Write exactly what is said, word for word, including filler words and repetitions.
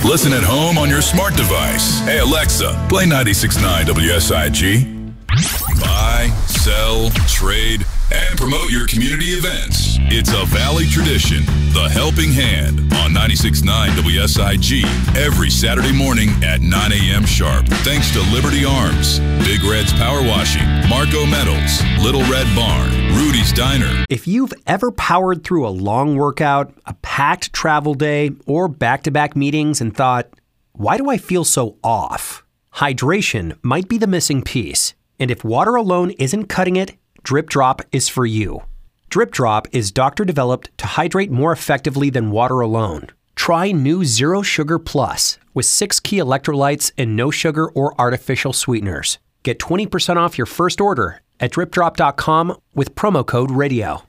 Listen at home on your smart device. Hey, Alexa, play ninety-six point nine W S I G. Buy, sell, trade, and promote your community events. It's a Valley tradition, the Helping Hand, on ninety-six point nine W S I G every Saturday morning at nine a.m. sharp. Thanks to Liberty Arms, Big Red's Power Washing, Marco Metals, Little Red Barn, Rudy's Diner. If you've ever powered through a long workout, a packed travel day, or back-to-back meetings and thought, why do I feel so off? Hydration might be the missing piece. And if water alone isn't cutting it, Drip Drop is for you. Drip Drop is doctor-developed to hydrate more effectively than water alone. Try new Zero Sugar Plus with six key electrolytes and no sugar or artificial sweeteners. Get twenty percent off your first order at drip drop dot com with promo code radio.